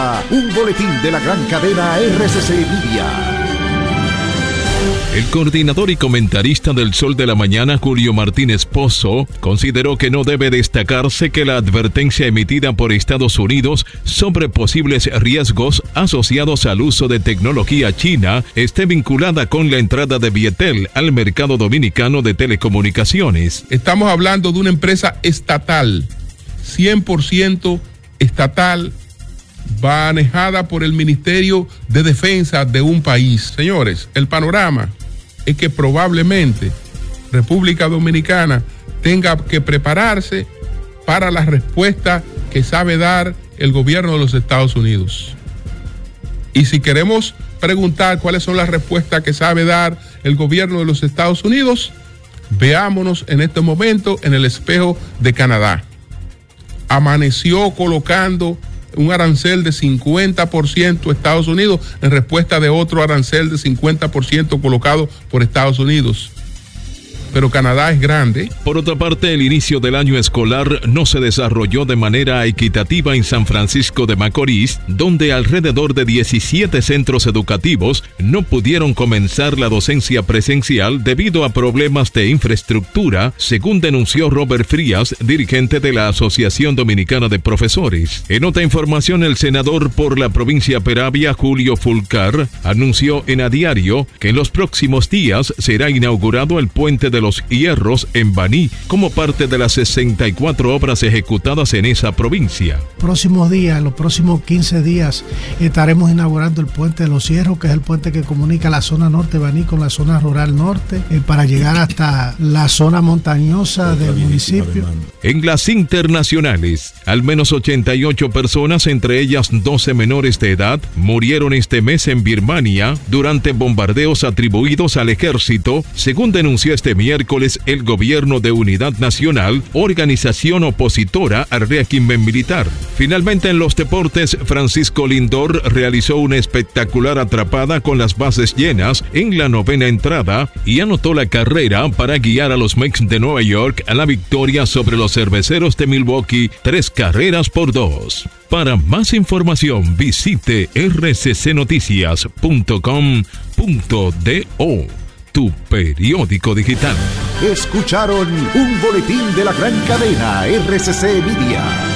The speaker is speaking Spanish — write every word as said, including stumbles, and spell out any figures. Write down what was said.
Un boletín de la gran cadena R C C Media. El coordinador y comentarista del Sol de la Mañana, Julio Martínez Pozo, consideró que no debe destacarse que la advertencia emitida por Estados Unidos sobre posibles riesgos asociados al uso de tecnología china esté vinculada con la entrada de Vietel al mercado dominicano de telecomunicaciones. Estamos hablando de una empresa estatal, cien por ciento estatal, manejada por el Ministerio de Defensa de un país. Señores, el panorama es que probablemente República Dominicana tenga que prepararse para la respuesta que sabe dar el gobierno de los Estados Unidos. Y si queremos preguntar cuáles son las respuestas que sabe dar el gobierno de los Estados Unidos, veámonos en este momento en el espejo de Canadá. Amaneció colocando un arancel de cincuenta por ciento Estados Unidos en respuesta de otro arancel de cincuenta por ciento colocado por Estados Unidos. Pero Canadá es grande. Por otra parte, el inicio del año escolar no se desarrolló de manera equitativa en San Francisco de Macorís, donde alrededor de diecisiete centros educativos no pudieron comenzar la docencia presencial debido a problemas de infraestructura, según denunció Robert Frías, dirigente de la Asociación Dominicana de Profesores. En otra información, el senador por la provincia Peravia, Julio Fulcar, anunció en A Diario que en los próximos días será inaugurado el puente de Los Hierros en Baní como parte de las sesenta y cuatro obras ejecutadas en esa provincia. Próximos días, en los próximos quince días, estaremos inaugurando el puente de Los Hierros, que es el puente que comunica la zona norte de Baní con la zona rural norte, eh, para llegar hasta la zona montañosa del municipio. En las internacionales, al menos ochenta y ocho personas, entre ellas doce menores de edad, murieron este mes en Birmania durante bombardeos atribuidos al ejército, según denunció este miércoles el Gobierno de Unidad Nacional, organización opositora al régimen militar. Finalmente, en los deportes, Francisco Lindor realizó una espectacular atrapada con las bases llenas en la novena entrada y anotó la carrera para guiar a los Mets de Nueva York a la victoria sobre los Cerveceros de Milwaukee, tres carreras por dos. Para más información, visite r c c noticias punto com punto do. Tu periódico digital. Escucharon un boletín de la gran cadena R C C Media.